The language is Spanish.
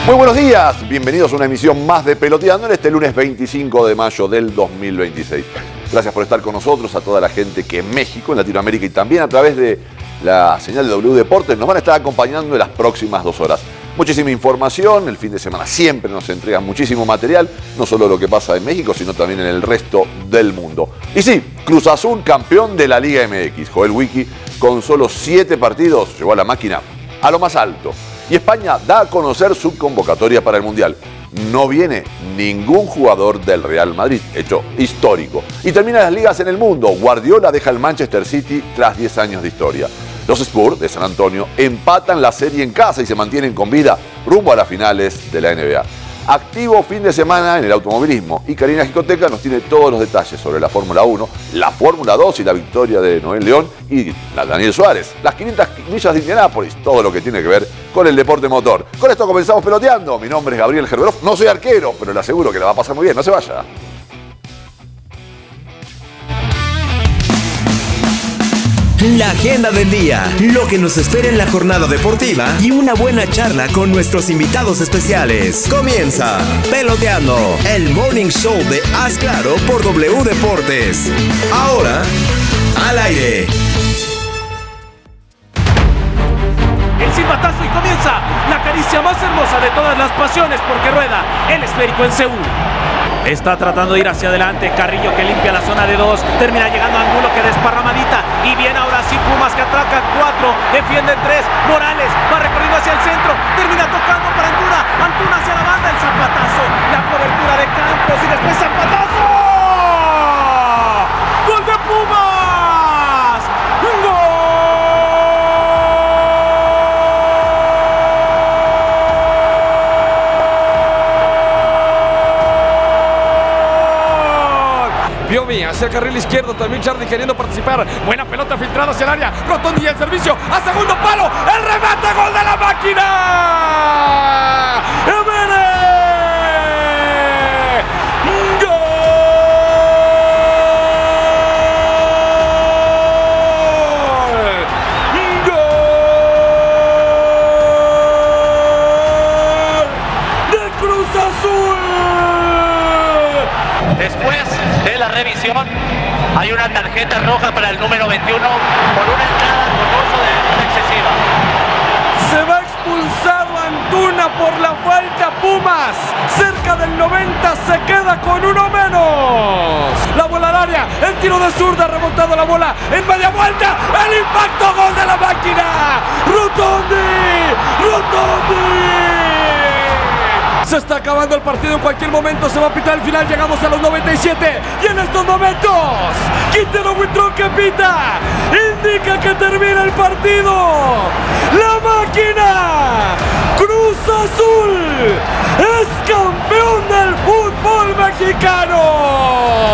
Muy buenos días, bienvenidos a una emisión más de Peloteando en este lunes 25 de mayo del 2026. Gracias por estar con nosotros, a toda la gente que en México, en Latinoamérica y también a través de la señal de W Deportes nos van a estar acompañando en las próximas 2 horas. Muchísima información, el fin de semana siempre nos entregan muchísimo material, no solo lo que pasa en México, sino también en el resto del mundo. Y sí, Cruz Azul campeón de la Liga MX. Joel Wiki, con solo 7 partidos, llevó a la máquina a lo más alto. Y España da a conocer su convocatoria para el Mundial. No viene ningún jugador del Real Madrid, hecho histórico. Y termina las ligas en el mundo. Guardiola deja el Manchester City tras 10 años de historia. Los Spurs de San Antonio empatan la serie en casa y se mantienen con vida rumbo a las finales de la NBA. Activo fin de semana en el automovilismo y Karina Jicoteca nos tiene todos los detalles sobre la Fórmula 1, la Fórmula 2 y la victoria de Noel León y la Daniel Suárez, las 500 millas de Indianápolis, todo lo que tiene que ver con el deporte motor. Con esto comenzamos Peloteando. Mi nombre es Gabriel Gerberov, no soy arquero, pero le aseguro que la va a pasar muy bien, no se vaya. La agenda del día, lo que nos espera en la jornada deportiva y una buena charla con nuestros invitados especiales. Comienza Peloteando, el morning show de Haz Claro por W Deportes. Ahora, al aire. El silbatazo y comienza la caricia más hermosa de todas las pasiones porque rueda el esférico en Seúl. Está tratando de ir hacia adelante, Carrillo que limpia la zona de 2, termina llegando a Angulo que desparramadita y viene ahora sí Pumas que atraca 4, defienden 3, Morales va recorriendo hacia el centro, termina tocando para Antuna hacia la banda, el zapatazo, la cobertura de Campos y después zapatazo, ¡gol de Pumas! ¡Gol! Piovi hacia el carril izquierdo, también Charlie queriendo participar. Buena pelota filtrada hacia el área. Rotondi y el servicio a segundo palo. El remate, gol de la máquina. ¡Evere! ¡Gol! ¡Gol! ¡De Cruz Azul! Después de la revisión hay una tarjeta roja para el número 21 por una entrada con uso de excesiva. Se va expulsado Antuna por la falta. Pumas cerca del 90 se queda con uno menos. La bola al área, el tiro de zurda, remontado la bola en media vuelta, el impacto, gol de la máquina. Rotondi. Se está acabando el partido, en cualquier momento se va a pitar el final, llegamos a los 97 y en estos momentos Quintero Huitrón que pita, indica que termina el partido. La máquina Cruz Azul es campeón del fútbol mexicano.